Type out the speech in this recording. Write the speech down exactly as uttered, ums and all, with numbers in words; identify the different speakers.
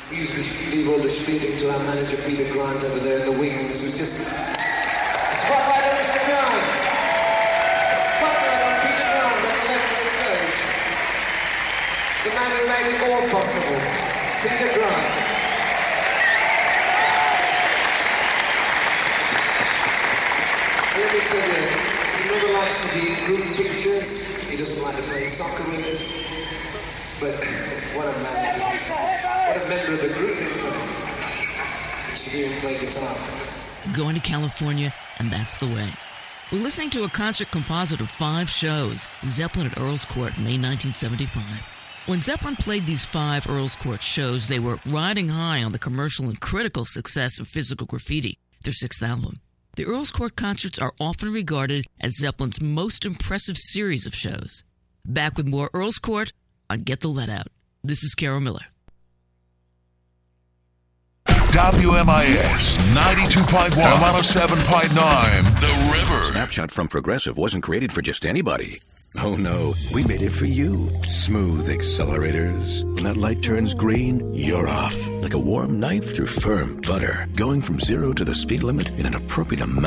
Speaker 1: We usually leave all the spielling to our manager Peter Grant over there in the wings. It's just spotlight on Mister Grant. A spotlight on Peter Grant on the left of the stage. The man who made it all possible. Peter Grant. Let me tell you, he never likes to be in group pictures. He doesn't like to play soccer with us. But what a man. What a member of the group, in fact. He should even play guitar.
Speaker 2: Going to California, and that's the way. We're listening to a concert composite of five shows, Zeppelin at Earl's Court, May nineteen seventy-five. When Zeppelin played these five Earl's Court shows, they were riding high on the commercial and critical success of Physical Graffiti, their sixth album. The Earl's Court concerts are often regarded as Zeppelin's most impressive series of shows. Back with more Earl's Court on Get the Let Out. This is Carol Miller.
Speaker 3: W M I S ninety-two point one, one oh seven point nine, The River.
Speaker 4: Snapshot from Progressive wasn't created for just anybody. Oh no, we made it for you. Smooth accelerators. When that light turns green, you're off. Like a warm knife through firm butter. Going from zero to the speed limit in an appropriate amount.